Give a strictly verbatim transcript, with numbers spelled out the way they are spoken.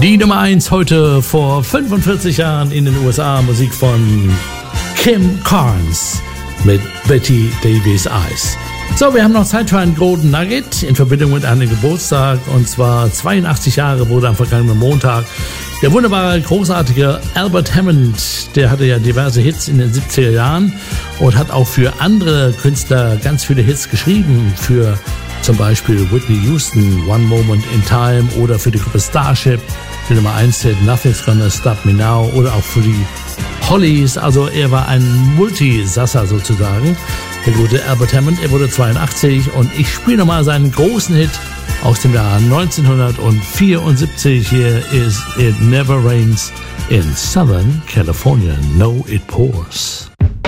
Die Nummer eins heute vor fünfundvierzig Jahren in den U S A, Musik von Kim Carnes mit Betty Davis Eyes. So, wir haben noch Zeit für einen Golden Nugget in Verbindung mit einem Geburtstag, und zwar zweiundachtzig Jahre wurde am vergangenen Montag der wunderbare, großartige Albert Hammond. Der hatte ja diverse Hits in den siebziger Jahren und hat auch für andere Künstler ganz viele Hits geschrieben, für zum Beispiel Whitney Houston, One Moment in Time, oder für die Gruppe Starship, die Nummer eins Hit Nothing's Gonna Stop Me Now, oder auch für die Hollies. Also er war ein Multisasser sozusagen, der gute Albert Hammond. Er wurde zweiundachtzig und ich spiele nochmal seinen großen Hit aus dem Jahr neunzehnhundertvierundsiebzig. Hier ist It Never Rains in Southern California. No, it pours.